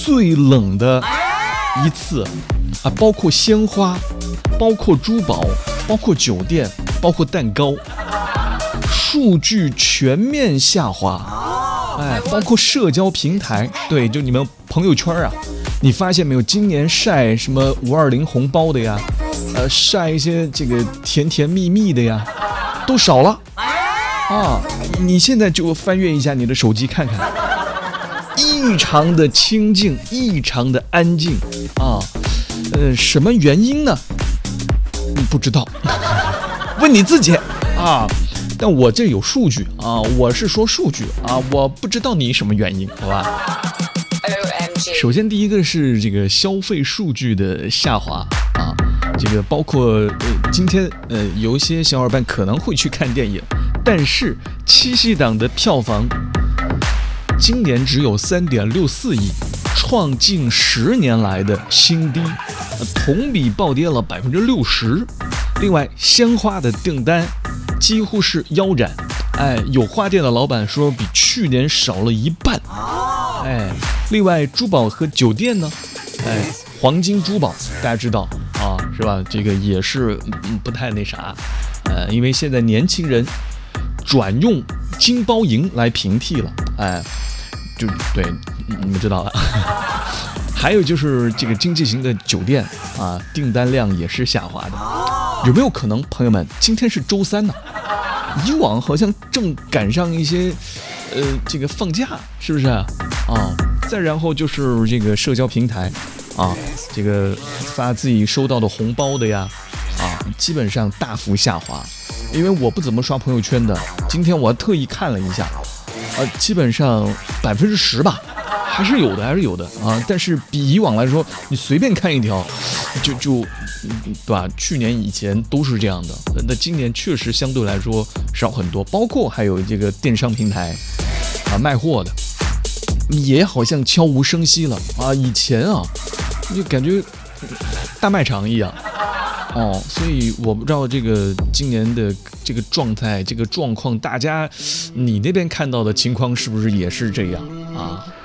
最冷的一次啊，包括鲜花，包括珠宝，包括酒店，包括蛋糕，数据全面下滑，包括社交平台，对，就你们朋友圈啊，你发现没有？今年晒什么520红包的呀，晒一些这个甜甜蜜蜜的呀，都少了啊！你现在就翻阅一下你的手机看看，异常的清静，异常的安静啊！什么原因呢？不知道，问你自己啊！但我这有数据啊，我是说数据啊，我不知道你什么原因，好吧？首先第一个是这个消费数据的下滑啊，这个包括今天有一些小伙伴可能会去看电影，但是七夕档的票房今年只有3.64亿，创近10年来的新低，同比暴跌了60%。另外，鲜花的订单几乎是腰斩，有花店的老板说比去年少了1半，另外珠宝和酒店呢，黄金珠宝大家知道啊，是吧？这个也是不太那啥，因为现在年轻人转用金包银来平替了，就对，你们知道了。还有就是这个经济型的酒店啊，订单量也是下滑的。有没有可能，朋友们，今天是周三呢？以往好像正赶上一些这个放假，是不是啊？再然后就是这个社交平台啊，这个发自己收到的红包的呀，基本上大幅下滑。因为我不怎么刷朋友圈的，今天我特意看了一下，基本上10%吧，还是有的啊。但是比以往来说，你随便看一条，就对吧？去年以前都是这样的，那今年确实相对来说少很多。包括还有这个电商平台卖货的，也好像悄无声息了啊。以前就感觉大卖场一样。所以我不知道这个今年的这个状态、这个状况，大家你那边看到的情况是不是也是这样啊？